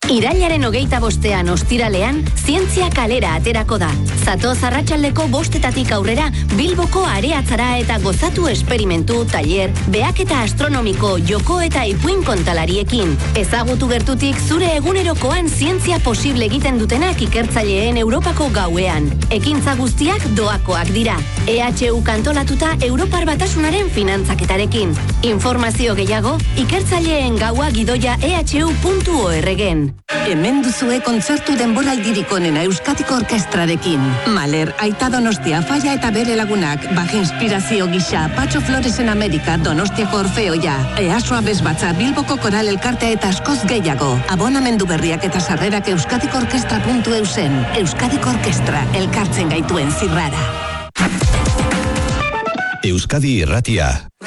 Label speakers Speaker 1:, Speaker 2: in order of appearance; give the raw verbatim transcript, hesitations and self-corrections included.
Speaker 1: Irailaren hogeita bostean ostiralean, zientzia kalera aterako da. Zatoz arratsaldeko bostetatik aurrera, Bilboko areatzara eta gozatu esperimentu, taller, behaketa astronomiko, joko eta ipuin kontalariekin. Ezagutu gertutik zure egunerokoan zientzia posible egiten dutenak ikertzaileen Europako gauean. Ekintza guztiak doakoak dira. E H U kantolatuta Europar Batasunaren finantzaketarekin. Informazio gehiago, ikertzaileen gaua gidoia e h u puntu org-en.
Speaker 2: Hemen duzue kontzertu denboraldirik onena Euskadiko Orkestrarekin. Mahler, Aita Donostia, Falla eta bere lagunak, Baj Inspirazio gisa, Patxo Floresen Amerika, Donostiako Orfeoia, Easoa Bezbatza, Bilboko Koral Elkartea eta askoz gehiago. Abonamendu berriak eta sarrerak euskadiko orkestra puntu eusen. Euskadiko Orkestra, elkartzen gaituen zirrara.
Speaker 3: Euskadi Irratia.